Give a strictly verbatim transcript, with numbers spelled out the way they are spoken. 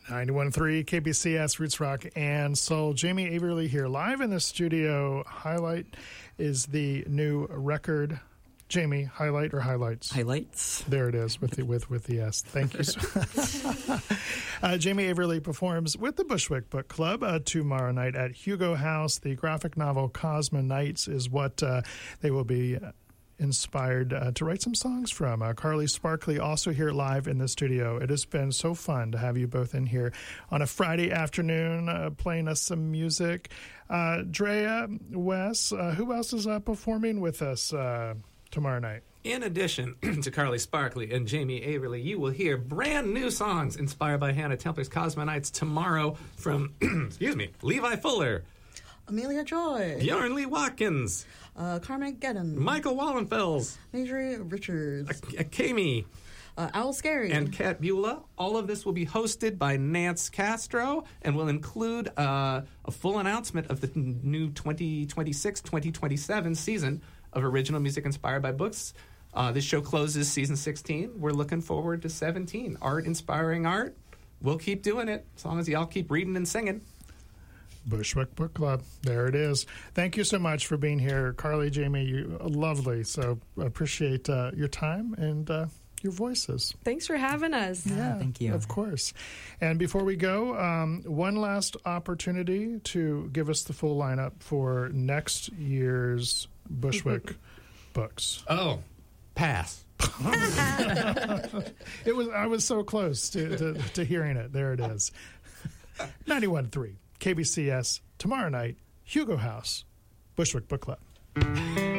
ninety-one point three K B C S, Roots Rock and Soul. Jamie Averly here, live in the studio. Highlight is the new record. Jamie, highlight or highlights? Highlights. There it is with the with with the S. Thank you. So uh, Jamie Averly performs with the Bushwick Book Club uh, tomorrow night at Hugo House. The graphic novel Cosmonauts is what uh, they will be uh, inspired uh, to write some songs from. Uh, Carly Sparkley also here live in the studio. It has been so fun to have you both in here on a Friday afternoon uh, playing us some music. Uh, Drea, Wes, uh, who else is uh, performing with us uh, tomorrow night? In addition to Carly Sparkley and Jamie Averly, you will hear brand new songs inspired by Hannah Templer's Cosmonauts tomorrow from, excuse me, Levi Fuller, Amelia Joy, Bjorn Lee Watkins, uh, Carmen Geddon, Michael Wallenfels, Major Richards, A- Akemi, uh, Owl Scary, and Kat Beulah. All of this will be hosted by Nance Castro and will include uh, a full announcement of the new twenty twenty-six twenty twenty-seven season of original music inspired by books. Uh, this show closes season sixteen. We're looking forward to seventeen. Art inspiring art. We'll keep doing it as long as y'all keep reading and singing. Bushwick Book Club. There it is. Thank you so much for being here. Carly, Jamie, you lovely. So appreciate uh, your time and uh, your voices. Thanks for having us. Yeah, thank you. Of course. And before we go, um, one last opportunity to give us the full lineup for next year's Bushwick books. Oh, pass. It was. I was so close to, to, to hearing it. There it is. ninety-one point three K B C S tomorrow night, Hugo House, Bushwick Book Club.